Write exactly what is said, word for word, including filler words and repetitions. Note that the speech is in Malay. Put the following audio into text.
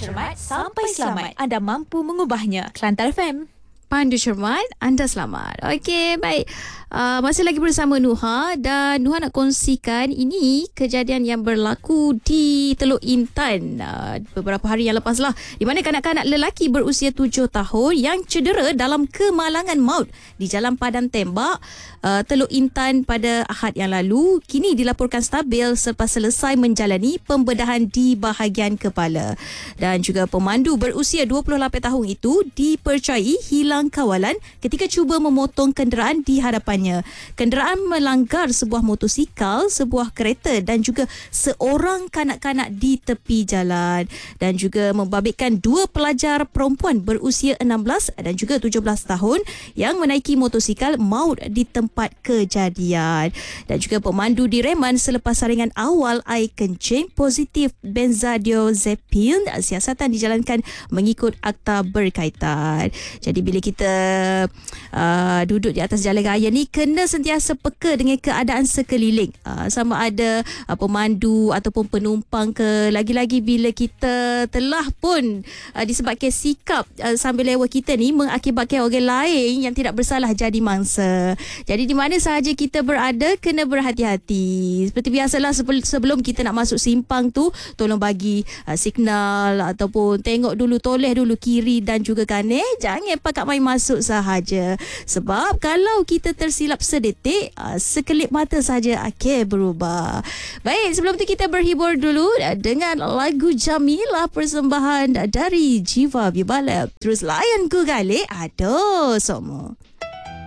cermat sampai selamat. Anda mampu mengubahnya. Kelantan F M. Pandu cermat, anda selamat. Okey, baik. Uh, masih lagi bersama Nuha dan Nuha nak kongsikan ini kejadian yang berlaku di Teluk Intan uh, beberapa hari yang lepas lah, di mana kanak-kanak lelaki berusia tujuh tahun yang cedera dalam kemalangan maut di Jalan Padan Tembak, uh, Teluk Intan pada Ahad yang lalu kini dilaporkan stabil selepas selesai menjalani pembedahan di bahagian kepala. Dan juga pemandu berusia dua puluh lapan tahun itu dipercayai hilang kawalan ketika cuba memotong kenderaan di hadapannya. Kenderaan melanggar sebuah motosikal, sebuah kereta dan juga seorang kanak-kanak di tepi jalan, dan juga membabitkan dua pelajar perempuan berusia enam belas dan juga tujuh belas tahun yang menaiki motosikal maut di tempat kejadian. Dan juga pemandu direman selepas saringan awal air kencing positif benzodiazepine. Siasatan dijalankan mengikut akta berkaitan. Jadi bila kita uh, duduk di atas jalan raya ni, kena sentiasa peka dengan keadaan sekeliling, uh, sama ada uh, pemandu ataupun penumpang ke. Lagi-lagi bila kita telah pun uh, disebabkan sikap uh, sambil lewat kita ni mengakibatkan orang lain yang tidak bersalah jadi mangsa. Jadi di mana sahaja kita berada, kena berhati-hati. Seperti biasalah, sebelum kita nak masuk simpang tu, tolong bagi uh, signal ataupun tengok dulu, toleh dulu kiri dan juga kanan. Jangan pakat main masuk sahaja. Sebab kalau kita tersilap sedetik, uh, sekelip mata saja akhir berubah. Baik, sebelum tu kita berhibur dulu dengan lagu Jamilah, persembahan dari Jiwa Bibalab. Terus layan ku galik, aduh semua.